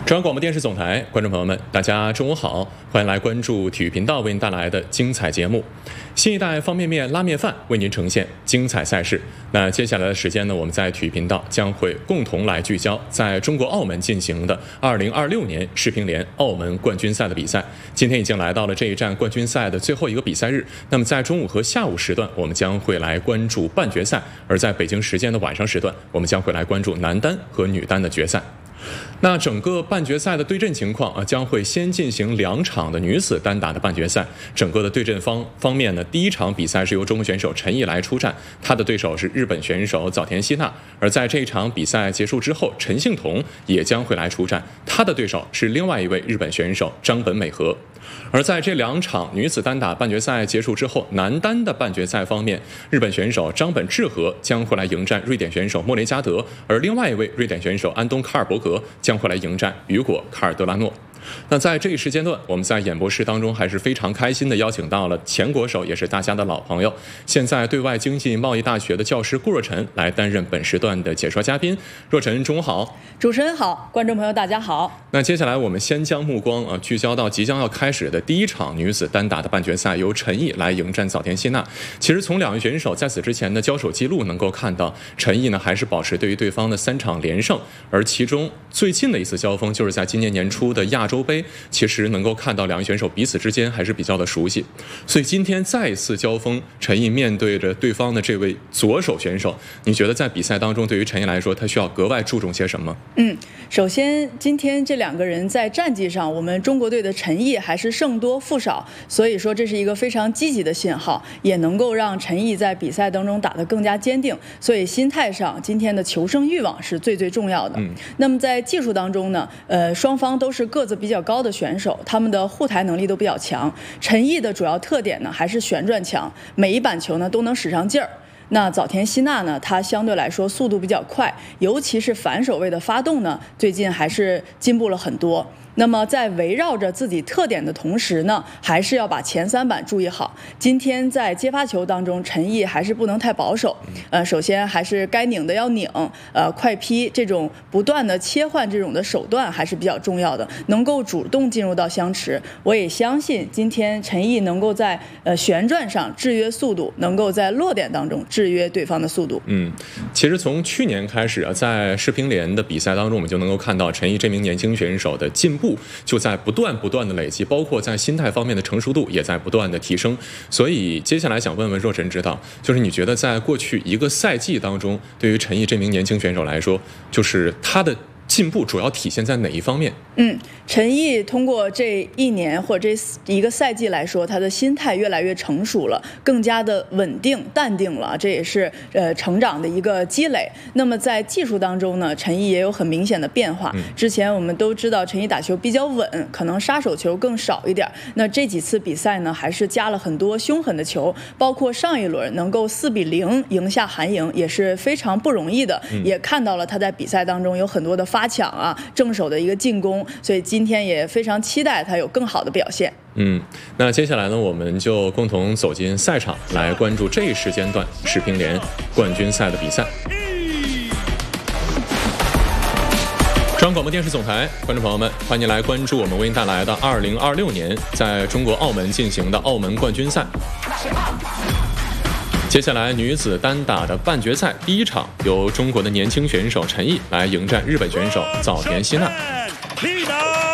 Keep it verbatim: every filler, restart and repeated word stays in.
中央广播电视总台观众朋友们，大家中午好，欢迎来关注体育频道为您带来的精彩节目。新一代方便面拉面饭为您呈现精彩赛事。那接下来的时间呢，我们在体育频道将会共同来聚焦在中国澳门进行的二零二六年世乒联澳门冠军赛的比赛。今天已经来到了这一站冠军赛的最后一个比赛日。那么在中午和下午时段，我们将会来关注半决赛；而在北京时间的晚上时段，我们将会来关注男单和女单的决赛。那整个半决赛的对阵情况啊，将会先进行两场的女子单打的半决赛。整个的对阵方方面呢，第一场比赛是由中国选手陈毅来出战，他的对手是日本选手早田希娜。而在这一场比赛结束之后，陈幸同也将会来出战，他的对手是另外一位日本选手张本美和。而在这两场女子单打半决赛结束之后，男单的半决赛方面，日本选手张本智和将会来迎战瑞典选手莫雷加德，而另外一位瑞典选手安东卡尔伯格将会来迎战雨果卡尔德拉诺。那在这一时间段，我们在演播室当中还是非常开心的邀请到了前国手，也是大家的老朋友，现在对外经济贸易大学的教师顾若晨来担任本时段的解说嘉宾。若晨，中午好。 主持人好，观众朋友大家好。 那接下来我们先将目光啊聚焦到即将要开始的第一场女子单打的半决赛，由陈毅来迎战早田希娜。其实从两位选手在此之前的交手记录能够看到，陈毅呢还是保持对于对方的三场连胜，而其中最近的一次交锋就是在今年年初的亚洲杯，其实能够看到两位选手彼此之间还是比较的熟悉。所以今天再一次交锋，陈毅面对着对方的这位左手选手，你觉得在比赛当中对于陈毅来说，他需要格外注重些什么？ 嗯，首先今天这两个人在战绩上，我们中国队的陈毅还是胜多负少，所以说这是一个非常积极的信号，也能够让陈毅在比赛当中打得更加坚定。所以心态上，今天的求胜欲望是最最重要的。嗯，那么在技术当中呢，呃，双方都是个子比较高的选手，他们的护台能力都比较强。陈毅的主要特点呢还是旋转强，每一板球呢都能使上劲儿。那早田希娜呢，她相对来说速度比较快，尤其是反手位的发动呢，最近还是进步了很多。那么在围绕着自己特点的同时呢，还是要把前三板注意好。今天在接发球当中，陈毅还是不能太保守。呃，首先还是该拧的要拧，呃，快劈这种不断的切换这种的手段还是比较重要的，能够主动进入到相持。我也相信今天陈毅能够在呃旋转上制约速度，能够在落点当中制约对方的速度。 嗯，其实从去年开始啊，在世乒联的比赛当中，我们就能够看到陈毅这名年轻选手的进步。就在不断不断的累积，包括在心态方面的成熟度也在不断的提升。所以接下来想问问若晨指导，就是你觉得在过去一个赛季当中，对于陈毅这名年轻选手来说，就是他的进步主要体现在哪一方面？ 嗯，陈毅通过这一年或者这一个赛季来说，他的心态越来越成熟了，更加的稳定淡定了，这也是呃成长的一个积累。那么在技术当中呢，陈毅也有很明显的变化。之前我们都知道陈毅打球比较稳，可能杀手球更少一点。那这几次比赛呢，还是加了很多凶狠的球，包括上一轮能够四比零赢下韩莹，也是非常不容易的。也看到了他在比赛当中有很多的发抢啊，正手的一个进攻。所以今天也非常期待他有更好的表现。 嗯，那接下来呢，我们就共同走进赛场，来关注这一时间段世乒联冠军赛的比赛。中央广播电视总台观众朋友们，欢迎来关注我们为您带来的二零二六年在中国澳门进行的澳门冠军赛。接下来女子单打的半决赛第一场，由中国的年轻选手陈毅来迎战日本选手早田希娜。